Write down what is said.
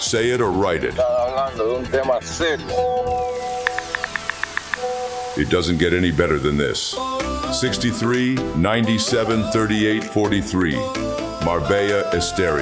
Say it or write it. Estás hablando de un tema serio. It doesn't get any better than this. 63 97 38 43. Marbella Estéreo.